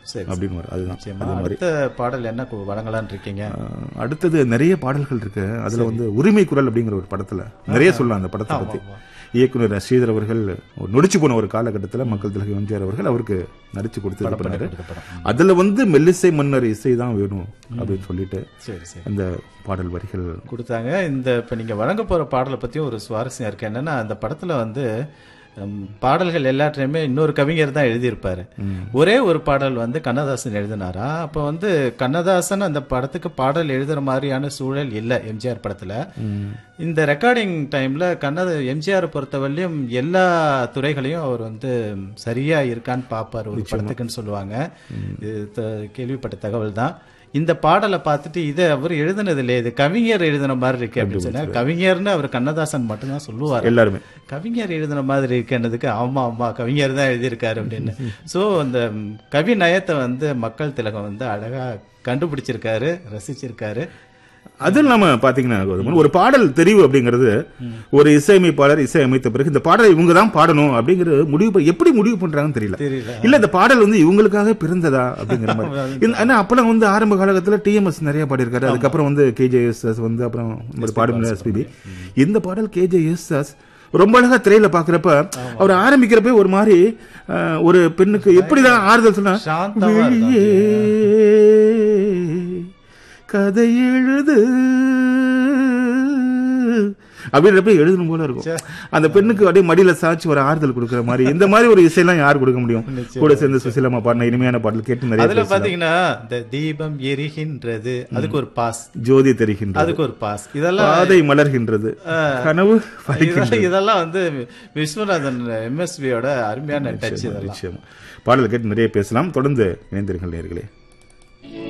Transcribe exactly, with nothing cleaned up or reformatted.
அப்படின்னு வரும். அதுதான் நிச்சயமா. அடுத்த பாடல் என்ன கு- வழங்கலாம்னு இருக்கீங்க? அஹ், அடுத்தது நிறைய பாடல்கள் இருக்கு. அதுல வந்து உரிமை குரல் அப்படிங்கிற ஒரு படத்துல நிறைய சொல்லலாம் அந்த படத்தை பத்தி. இயக்குனர் ஸ்ரீதர் அவர்கள் ஒரு நொடிச்சு போன ஒரு காலகட்டத்தில் மக்கள் திலகம் எம்ஜிஆர் அவர்கள் அவருக்கு நடிச்சு கொடுத்து இது பண்ணாரு. அதுல வந்து மெல்லிசை மன்னர் இசை தான் வேணும் அப்படின்னு சொல்லிட்டு சரி சரி அந்த பாடல் வரிகள் கொடுத்தாங்க. இந்த இப்ப நீங்க வழங்க போற பாடலை பத்தியும் ஒரு சுவாரஸ்யம் இருக்கு. என்னன்னா அந்த படத்துல வந்து ஹம், பாடல்கள் எல்லாத்தையுமே இன்னொரு கவிஞர் தான் எழுதியிருப்பாரு. ஒரே ஒரு பாடல் வந்து கண்ணதாசன் எழுதினாரா. அப்ப வந்து கண்ணதாசன் அந்த படத்துக்கு பாடல் எழுதுற மாதிரியான சூழல் இல்ல எம்ஜிஆர் படத்துல. இந்த ரெக்கார்டிங் டைம்ல கண்ணத எம்ஜிஆர் பொறுத்தவரையிலும் எல்லா துறைகளையும் அவர் வந்து சரியா இருக்கான்னு பாப்பாரு ஒரு படத்துக்குன்னு சொல்லுவாங்க. இது த- கேள்விப்பட்ட தகவல் தான். இந்த பாடலை பார்த்துட்டு இதை அவர் எழுதுனது இல்லையே, இது கவிஞர் எழுதின மாதிரி இருக்கு அப்படின்னு சொன்னார். கவிஞர்னு அவர் கண்ணதாசன் மட்டும்தான் சொல்லுவார். எல்லாருமே கவிஞர் எழுதின மாதிரி இருக்குன்னதுக்கு ஆமா ஆமா கவிஞர் தான் எழுதியிருக்காரு அப்படின்னு. சோ அந்த ம், கவி நயத்தை வந்து மக்கள் திலகம் வந்து அழகா கண்டுபிடிச்சிருக்காரு, ரசிச்சிருக்காரு. அது இல்லாம பாத்தீங்கன்னா கௌதமன், ஒரு பாடல் தெரிவு அப்படிங்கிறது ஒரு இசையமைப்பாளர் இசையமைத்த பிறகு இந்த பாடலை இவங்க தான் பாடணும் அப்படிங்கிற முடிவு ப- எப்படி முடிவு பண்றாங்கன்னு தெரியல. தெரியல. இல்ல இந்த பாடல் வந்து இவங்களுக்காக பிறந்ததா அப்படிங்கிற மாதிரி. இந்த- ஆனா அப்பெல்லாம் வந்து ஆரம்ப காலகட்டத்தில் டிஎம்எஸ் நிறைய பாடியிருக்காரு. அதுக்கப்புறம் வந்து கேஜேஎஸ்எஸ் வந்து அப்புறம் பாடும் எஸ்பிபி. இந்த பாடல் கேஜேஎஸ்எஸ் ரொம்ப அழகா திரையில பாக்குறப்ப அவர் ஆரம்பிக்கிறப்ப ஒரு மாதிரி அஹ், ஒரு பெண்ணுக்கு எப்படிதான் ஆறுதல் சொன்னா, சாந்தமா இருந்தா. வெளியே கதை எழுது அப்படின்றப்ப எழுதணும் போல இருக்கும். அந்த பெண்ணுக்கு அப்படியே மடியில சாட்சி ஒரு ஆறுதல் கொடுக்கிற மாதிரி இந்த மாதிரி ஒரு இசையெல்லாம் யார் கொடுக்க முடியும்? கூட சேர்ந்து சுசிலமா பாடின இனிமையான பாடல் கேட்டு நிறைய அதுல பேசலாம். பாத்தீங்கன்னா இந்த தீபம் எரிகின்றது அதுக்கு ஒரு பாஸ், ஜோதி தெரிகின்றது, அதுக்கு ஒரு பாஸ், இதெல்லாம் பாதை மலர்கின்றது, கனவு இதெல்லாம் இதெல்லாம் வந்து விஸ்வநாதன் எம்எஸ்வியோட அருமையான டச். இதெல்லாம் நிச்சயமா. பாடல் கேட்டு நிறைய பேசலாம். தொடர்ந்து இணைந்திருங்கள் நேயர்களே.